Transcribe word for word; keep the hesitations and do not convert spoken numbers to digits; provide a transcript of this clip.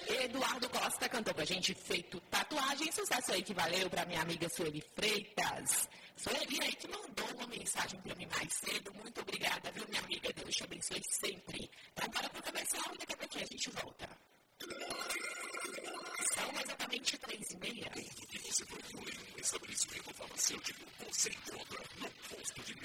Eduardo Costa cantou pra gente Feito Tatuagem. Sucesso aí que valeu pra minha amiga Sueli Freitas. Sueli aí que mandou uma mensagem pra mim mais cedo. Muito obrigada, viu, minha amiga? Deus te abençoe sempre. Então, bora pro comercial e daqui a pouquinho a gente volta. São exatamente três e meia. Tudo que você procura em um estabelecimento farmacêutico, você encontra no posto de